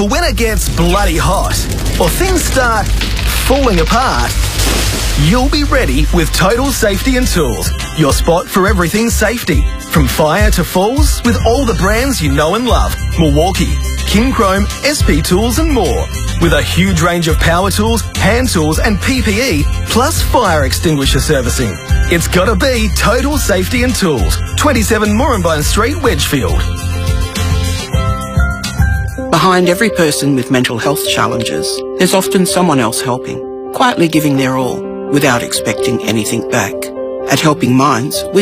For when it gets bloody hot, or things start falling apart, you'll be ready with Total Safety and Tools, your spot for everything safety. From fire to falls, with all the brands you know and love. Milwaukee, King Chrome, SP Tools and more. With a huge range of power tools, hand tools and PPE, plus fire extinguisher servicing. It's gotta be Total Safety and Tools, 27 Moranbine Street, Wedgfield. Behind every person with mental health challenges, there's often someone else helping, quietly giving their all, without expecting anything back. At Helping Minds, we